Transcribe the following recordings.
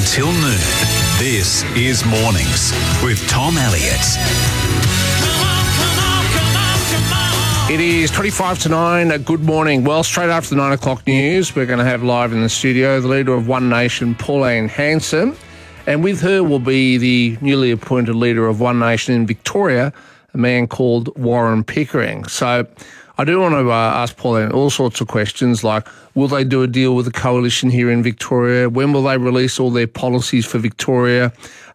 until noon. This is Mornings with Tom Elliott. It is 25 to 9. Good morning. Well, straight after the 9 o'clock news, we're going to have live in the studio the leader of One Nation, Pauline Hanson. And with her will be the newly appointed leader of One Nation in Victoria, a man called Warren Pickering. So I do want to ask Pauline all sorts of questions like, will they do a deal with the coalition here in Victoria? When will they release all their policies for Victoria?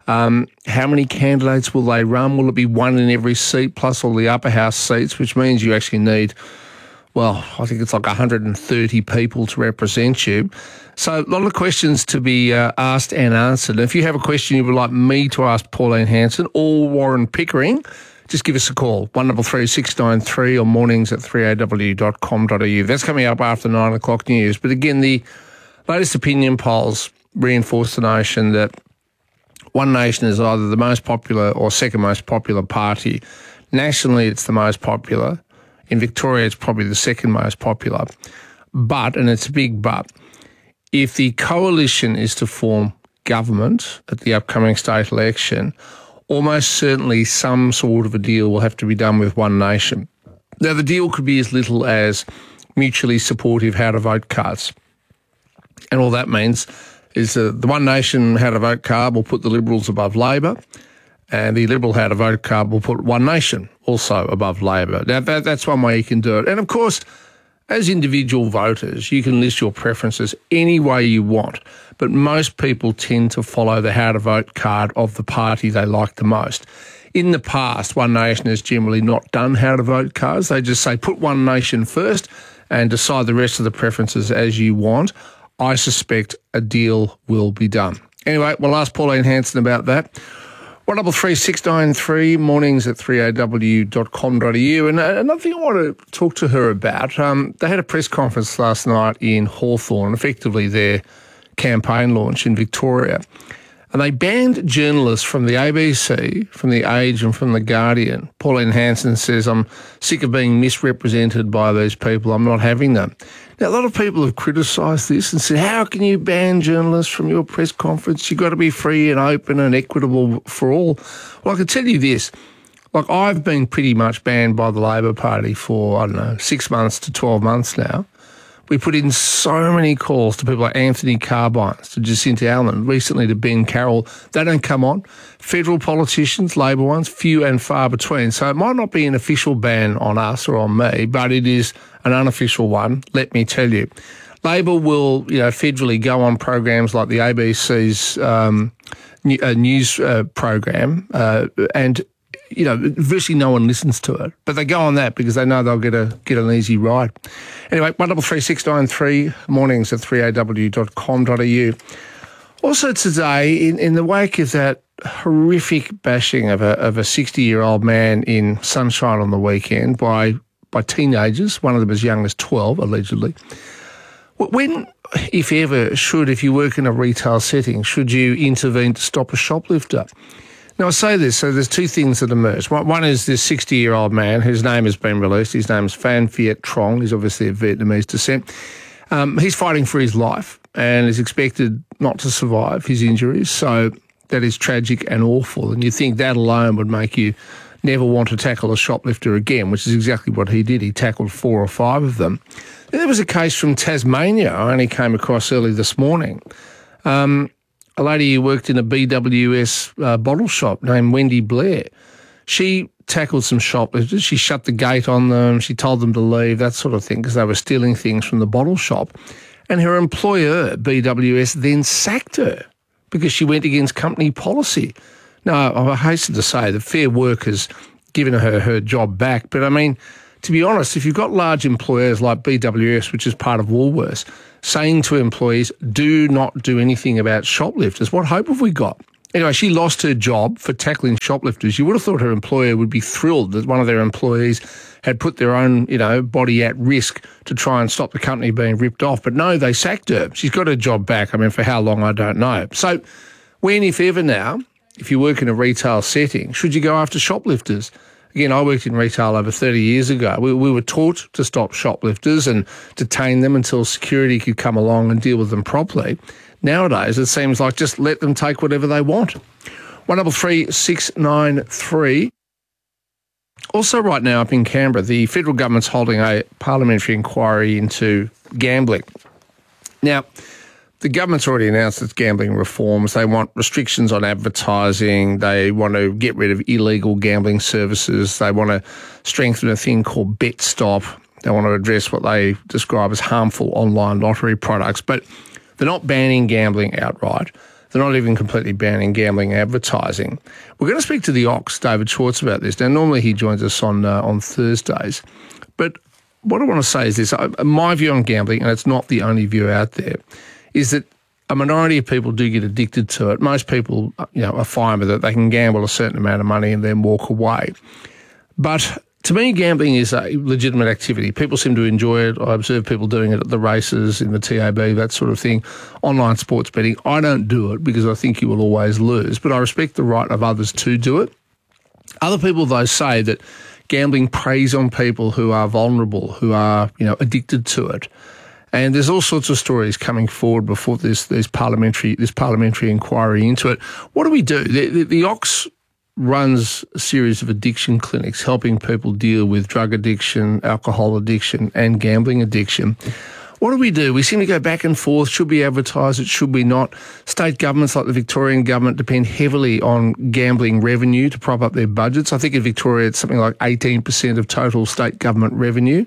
How many candidates will they run? Will it be one in every seat plus all the upper house seats, which means you actually need, well, I think it's like 130 people to represent you. So a lot of questions to be asked and answered. And if you have a question you would like me to ask Pauline Hanson or Warren Pickering, just give us a call, 133 693 or mornings at 3aw.com.au. That's coming up after 9 o'clock news. But again, the latest opinion polls reinforce the notion that One Nation is either the most popular or second most popular party. Nationally, it's the most popular. In Victoria, it's probably the second most popular. But, and it's a big but, if the coalition is to form government at the upcoming state election, almost certainly some sort of a deal will have to be done with One Nation. Now, the deal could be as little as mutually supportive how-to-vote cards. And all that means is the One Nation how-to-vote card will put the Liberals above Labor, and the Liberal how-to-vote card will put One Nation also above Labor. Now, that's one way you can do it. And, of course, as individual voters, you can list your preferences any way you want, but most people tend to follow the how-to-vote card of the party they like the most. In the past, One Nation has generally not done how-to-vote cards. They just say, put One Nation first and decide the rest of the preferences as you want. I suspect a deal will be done. Anyway, we'll ask Pauline Hanson about that. 133 693, mornings at 3aw.com.au. And another thing I want to talk to her about, they had a press conference last night in Hawthorn, effectively their campaign launch in Victoria. And they banned journalists from the ABC, from The Age and from The Guardian. Pauline Hanson says, I'm sick of being misrepresented by these people. I'm not having them. Now, a lot of people have criticised this and said, how can you ban journalists from your press conference? You've got to be free and open and equitable for all. Well, I can tell you this. Like, I've been pretty much banned by the Labor Party for, 6 months to 12 months now. We put in so many calls to people like Anthony Carbines, to Jacinta Allen, recently to Ben Carroll. They don't come on. Federal politicians, Labor ones, few and far between. So it might not be an official ban on us or on me, but it is an unofficial one, let me tell you. Labor will, federally go on programs like the ABC's news program and virtually no one listens to it. But they go on that because they know they'll get an easy ride. Anyway, 133 693, mornings at 3aw.com.au. Also today, in the wake of that horrific bashing of a 60-year-old man in Sunshine on the weekend by teenagers, one of them as young as 12, allegedly. When, if ever, if you work in a retail setting, should you intervene to stop a shoplifter? Now, I say this, so there's two things that emerge. One is this 60-year-old man whose name has been released. His name is Phan Viet Trong. He's obviously of Vietnamese descent. He's fighting for his life and is expected not to survive his injuries. So that is tragic and awful. And you think that alone would make you never want to tackle a shoplifter again, which is exactly what he did. He tackled 4 or 5 of them. Then there was a case from Tasmania I only came across early this morning. A lady who worked in a BWS bottle shop named Wendy Blair. She tackled some shoplifters. She shut the gate on them. She told them to leave, that sort of thing, because they were stealing things from the bottle shop. And her employer, BWS, then sacked her because she went against company policy. Now, I hasten to say that Fair Work has given her job back. But, to be honest, if you've got large employers like BWS, which is part of Woolworths, saying to employees, do not do anything about shoplifters, what hope have we got? Anyway, she lost her job for tackling shoplifters. You would have thought her employer would be thrilled that one of their employees had put their own, body at risk to try and stop the company being ripped off. But no, they sacked her. She's got her job back. For how long, I don't know. So when, if ever now, if you work in a retail setting, should you go after shoplifters? Again, I worked in retail over 30 years ago. We were taught to stop shoplifters and detain them until security could come along and deal with them properly. Nowadays, it seems like just let them take whatever they want. 133 Also, right now up in Canberra, the federal government's holding a parliamentary inquiry into gambling. Now, the government's already announced its gambling reforms. They want restrictions on advertising. They want to get rid of illegal gambling services. They want to strengthen a thing called BetStop. They want to address what they describe as harmful online lottery products. But they're not banning gambling outright. They're not even completely banning gambling advertising. We're going to speak to the Ox, David Schwartz, about this. Now, normally he joins us on Thursdays. But what I want to say is this. My view on gambling, and it's not the only view out there, is that a minority of people do get addicted to it. Most people, are fine with it. They can gamble a certain amount of money and then walk away. But to me, gambling is a legitimate activity. People seem to enjoy it. I observe people doing it at the races, in the TAB, that sort of thing. Online sports betting. I don't do it because I think you will always lose, but I respect the right of others to do it. Other people, though, say that gambling preys on people who are vulnerable, who are, addicted to it. And there's all sorts of stories coming forward before this parliamentary inquiry into it. What do we do? The Ox runs a series of addiction clinics helping people deal with drug addiction, alcohol addiction and gambling addiction. What do? We seem to go back and forth. Should we advertise it? Should we not? State governments like the Victorian government depend heavily on gambling revenue to prop up their budgets. I think in Victoria it's something like 18% of total state government revenue.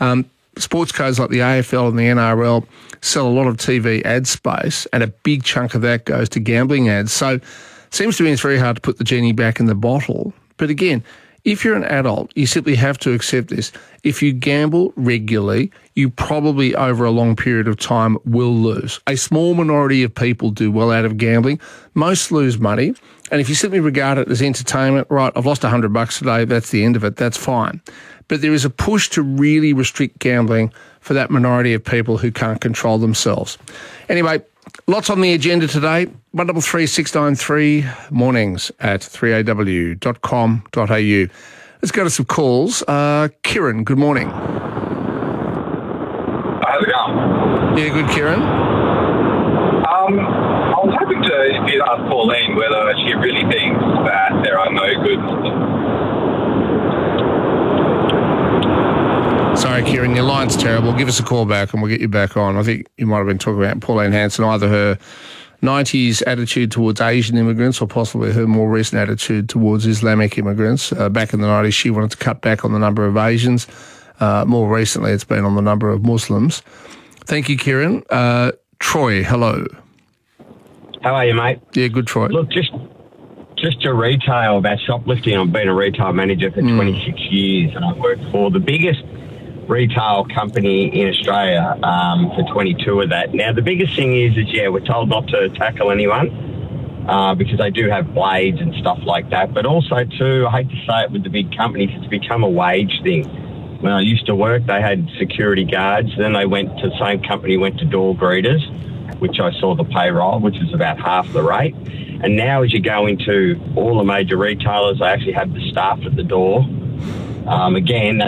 Sports codes like the AFL and the NRL sell a lot of TV ad space, and a big chunk of that goes to gambling ads. So seems to me it's very hard to put the genie back in the bottle. But again, if you're an adult, you simply have to accept this. If you gamble regularly, you probably over a long period of time will lose. A small minority of people do well out of gambling. Most lose money. And if you simply regard it as entertainment, right, I've lost $100 today, that's the end of it, that's fine. But there is a push to really restrict gambling for that minority of people who can't control themselves. Anyway, lots on the agenda today. 133693 mornings at 3aw.com.au. Let's go to some calls. Kieran, good morning. How's it going? Yeah, good, Kieran. I was hoping to ask Pauline whether she really thinks that there are no good... Sorry, Kieran, your line's terrible. Give us a call back and we'll get you back on. I think you might have been talking about Pauline Hanson, either her 90s attitude towards Asian immigrants or possibly her more recent attitude towards Islamic immigrants. Back in the 90s, she wanted to cut back on the number of Asians. More recently, it's been on the number of Muslims. Thank you, Kieran. Troy, hello. How are you, mate? Yeah, good, Troy. Look, just to retail about shoplifting, I've been a retail manager for 26 years and I've worked for the biggest retail company in Australia for 22 of that. Now, the biggest thing is we're told not to tackle anyone because they do have blades and stuff like that. But also, too, I hate to say it with the big companies, it's become a wage thing. When I used to work, they had security guards. Then they went to the same company, went to door greeters, which I saw the payroll, which is about half the rate. And now as you go into all the major retailers, they actually have the staff at the door. Again,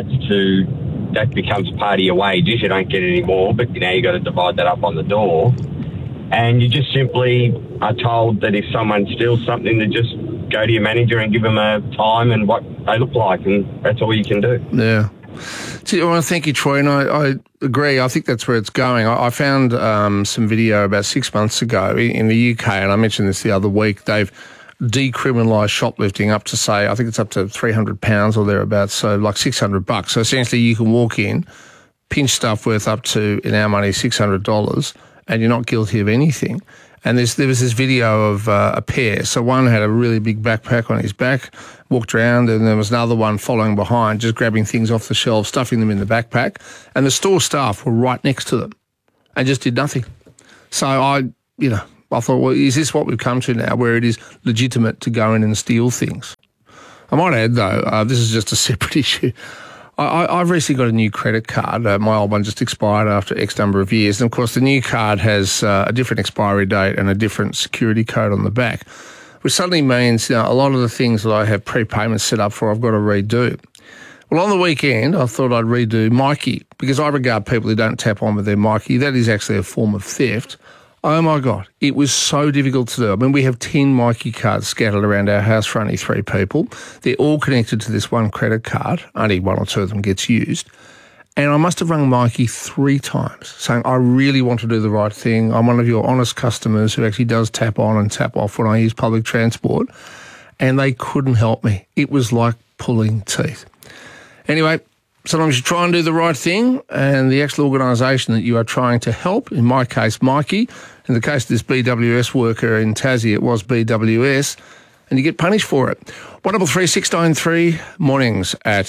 that becomes part of your wages. You don't get any more, but now you've got to divide that up on the door. And you just simply are told that if someone steals something, to just go to your manager and give them a time and what they look like, and that's all you can do. Yeah. See, well, thank you, Troy, and I agree. I think that's where it's going. I found some video about 6 months ago in the UK, and I mentioned this the other week. They've decriminalised shoplifting up to, say, I think it's up to £300 or thereabouts, so like $600. So essentially you can walk in, pinch stuff worth up to, in our money, $600, and you're not guilty of anything. And there was this video of a pair. So one had a really big backpack on his back, walked around, and there was another one following behind, just grabbing things off the shelf, stuffing them in the backpack. And the store staff were right next to them and just did nothing. So I thought, well, is this what we've come to now, where it is legitimate to go in and steal things? I might add, though, this is just a separate issue. I've recently got a new credit card. My old one just expired after X number of years. And, of course, the new card has a different expiry date and a different security code on the back, which suddenly means a lot of the things that I have prepayments set up for, I've got to redo. Well, on the weekend, I thought I'd redo Mikey, because I regard people who don't tap on with their Mikey. That is actually a form of theft. Oh, my God. It was so difficult to do. I mean, we have 10 Mikey cards scattered around our house for only 3 people. They're all connected to this one credit card. Only 1 or 2 of them gets used. And I must have rung Mikey 3 times saying, I really want to do the right thing. I'm one of your honest customers who actually does tap on and tap off when I use public transport. And they couldn't help me. It was like pulling teeth. Anyway, sometimes you try and do the right thing, and the actual organisation that you are trying to help, in my case, Mikey, in the case of this BWS worker in Tassie, it was BWS, and you get punished for it. 133 693 mornings at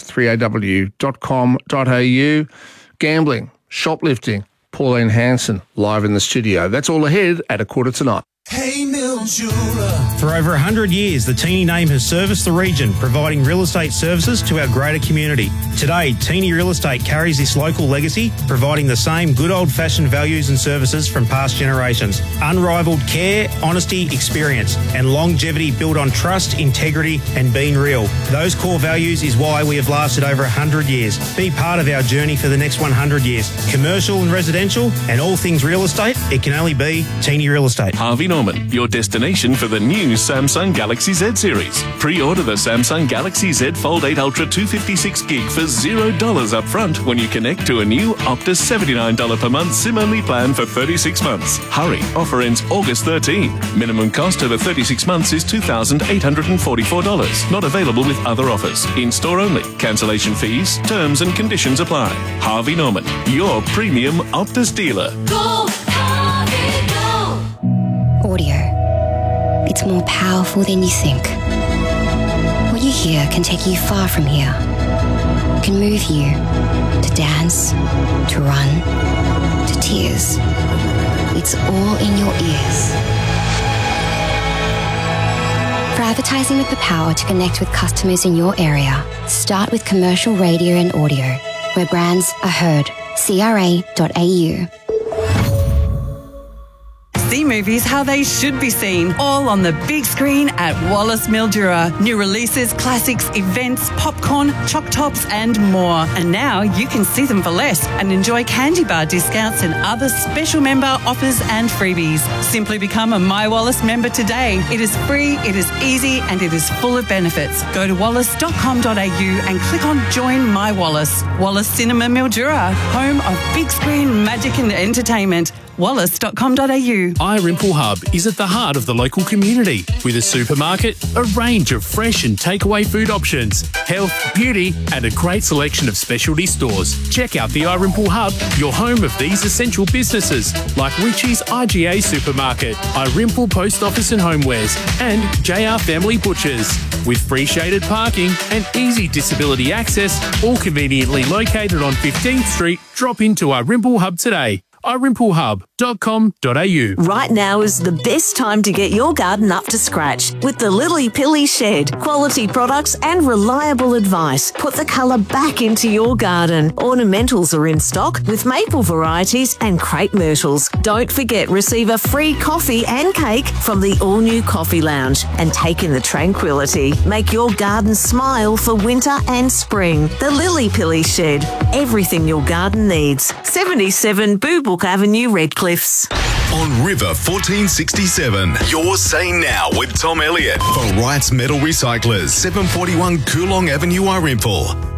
3aw.com.au. Gambling, shoplifting, Pauline Hanson live in the studio. That's all ahead at 9:15. Hey Mildura. For over 100 years, the Teeny name has serviced the region, providing real estate services to our greater community. Today, Teeny Real Estate carries this local legacy, providing the same good old-fashioned values and services from past generations. Unrivaled care, honesty, experience, and longevity built on trust, integrity, and being real. Those core values is why we have lasted over 100 years. Be part of our journey for the next 100 years. Commercial and residential, and all things real estate, it can only be Teeny Real Estate. Harvey Norman, your destination for the new Samsung Galaxy Z series. Pre-order the Samsung Galaxy Z Fold 8 Ultra 256 gig for $0 up front when you connect to a new Optus $79 per month SIM-only plan for 36 months. Hurry, offer ends August 13. Minimum cost over 36 months is $2,844. Not available with other offers. In-store only. Cancellation fees, terms and conditions apply. Harvey Norman, your premium Optus dealer. Go, Harvey, go! Audio. It's more powerful than you think. What you hear can take you far from here. It can move you to dance, to run, to tears. It's all in your ears. For advertising with the power to connect with customers in your area, start with commercial radio and audio, where brands are heard. CRA.au. See movies how they should be seen, all on the big screen at Wallace Mildura. New releases, classics, events, popcorn, choc tops and more. And now you can see them for less and enjoy candy bar discounts and other special member offers and freebies. Simply become a My Wallace member today. It is free, it is easy and it is full of benefits. Go to wallace.com.au and click on Join My Wallace. Wallace Cinema Mildura, home of big screen magic and entertainment. wallace.com.au. iRimple Hub is at the heart of the local community with a supermarket, a range of fresh and takeaway food options, health, beauty and a great selection of specialty stores. Check out the iRimple Hub, your home of these essential businesses like Richie's IGA Supermarket, iRimple Post Office and Homewares and JR Family Butchers. With free shaded parking and easy disability access, all conveniently located on 15th Street, drop into iRimple Hub today. iRimpleHub.com.au. Right now is the best time to get your garden up to scratch with the Lily Pilly Shed. Quality products and reliable advice. Put the colour back into your garden. Ornamentals are in stock with maple varieties and crepe myrtles. Don't forget, receive a free coffee and cake from the all-new Coffee Lounge and take in the tranquility. Make your garden smile for winter and spring. The Lily Pilly Shed. Everything your garden needs. 77 Boo Book Avenue, Redcliffs. On River 1467, you're Say Now with Tom Elliott for Wright's Metal Recyclers, 741 Coolong Avenue, Irimple.